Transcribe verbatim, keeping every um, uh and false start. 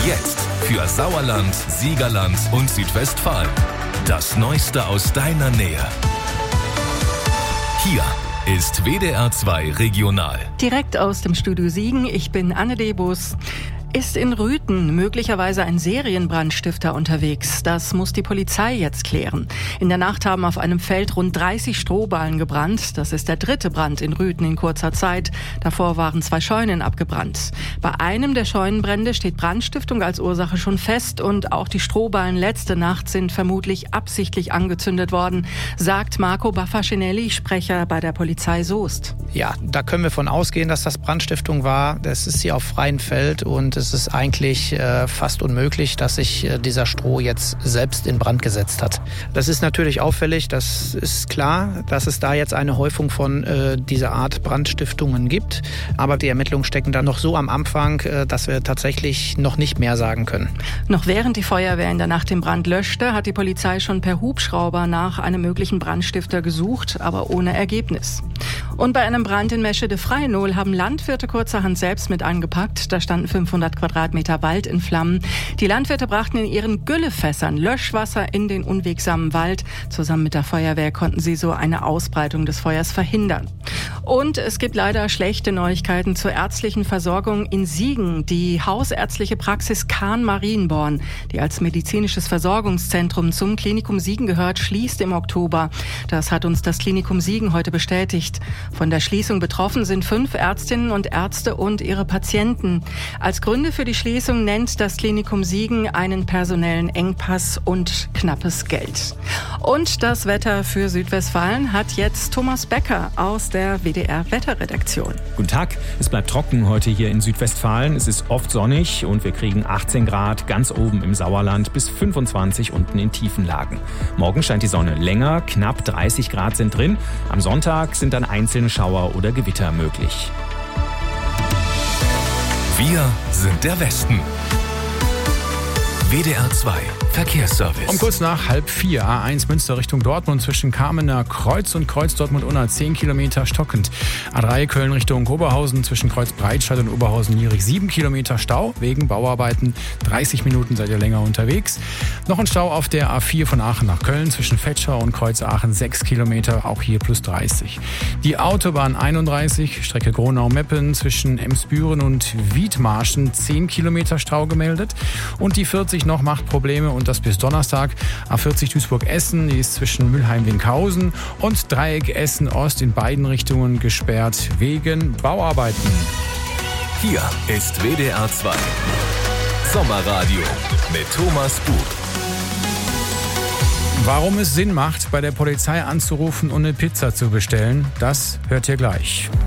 Jetzt für Sauerland, Siegerland und Südwestfalen. Das Neueste aus deiner Nähe. Hier ist W D R zwei Regional. Direkt aus dem Studio Siegen, ich bin Anne Debus. Ist in Rüthen möglicherweise ein Serienbrandstifter unterwegs? Das muss die Polizei jetzt klären. In der Nacht haben auf einem Feld rund dreißig Strohballen gebrannt. Das ist der dritte Brand in Rüthen in kurzer Zeit. Davor waren zwei Scheunen abgebrannt. Bei einem der Scheunenbrände steht Brandstiftung als Ursache schon fest und auch die Strohballen letzte Nacht sind vermutlich absichtlich angezündet worden, sagt Marco Baffacinelli, Sprecher bei der Polizei Soest. Ja, da können wir von ausgehen, dass das Brandstiftung war. Das ist hier auf freiem Feld und es ist eigentlich äh, fast unmöglich, dass sich äh, dieser Stroh jetzt selbst in Brand gesetzt hat. Das ist natürlich auffällig, das ist klar, dass es da jetzt eine Häufung von äh, dieser Art Brandstiftungen gibt. Aber die Ermittlungen stecken da noch so am Anfang, äh, dass wir tatsächlich noch nicht mehr sagen können. Noch während die Feuerwehr in der Nacht den Brand löschte, hat die Polizei schon per Hubschrauber nach einem möglichen Brandstifter gesucht, aber ohne Ergebnis. Und bei einem Brand in Meschede-Freinohl haben Landwirte kurzerhand selbst mit angepackt. Da standen fünfhundert Quadratmeter Wald in Flammen. Die Landwirte brachten in ihren Güllefässern Löschwasser in den unwegsamen Wald. Zusammen mit der Feuerwehr konnten sie so eine Ausbreitung des Feuers verhindern. Und es gibt leider schlechte Neuigkeiten zur ärztlichen Versorgung in Siegen. Die hausärztliche Praxis Kahn-Marienborn, die als medizinisches Versorgungszentrum zum Klinikum Siegen gehört, schließt im Oktober. Das hat uns das Klinikum Siegen heute bestätigt. Von der Schließung betroffen sind fünf Ärztinnen und Ärzte und ihre Patienten. Als Gründe für die Schließung nennt das Klinikum Siegen einen personellen Engpass und knappes Geld. Und das Wetter für Südwestfalen hat jetzt Thomas Becker aus der W D R-Wetterredaktion. Guten Tag, es bleibt trocken heute hier in Südwestfalen. Es ist oft sonnig und wir kriegen achtzehn Grad ganz oben im Sauerland bis fünfundzwanzig unten in tiefen Lagen. Morgen scheint die Sonne länger, knapp dreißig Grad sind drin. Am Sonntag sind dann einzelne Schauer oder Gewitter möglich. Wir sind der Westen. W D R zwei Verkehrsservice. Um kurz nach halb vier, A eins Münster Richtung Dortmund zwischen Kamener Kreuz und Kreuz Dortmund-Unna zehn Kilometer stockend. A drei Köln Richtung Oberhausen zwischen Kreuz Breitscheid und Oberhausen-Lierig sieben Kilometer Stau wegen Bauarbeiten. dreißig Minuten seid ihr länger unterwegs. Noch ein Stau auf der A vier von Aachen nach Köln zwischen Vetschau und Kreuz Aachen sechs Kilometer, auch hier plus dreißig. Die Autobahn einunddreißig, Strecke Gronau-Meppen zwischen Emsbüren und Wiedmarschen zehn Kilometer Stau gemeldet. Und die vierzig noch macht Probleme und das bis Donnerstag. A vierzig Duisburg-Essen, die ist zwischen Mülheim-Winkhausen und Dreieck Essen-Ost in beiden Richtungen gesperrt wegen Bauarbeiten. Hier ist W D R zwei Sommerradio mit Thomas Bug. Warum es Sinn macht, bei der Polizei anzurufen und eine Pizza zu bestellen, das hört ihr gleich.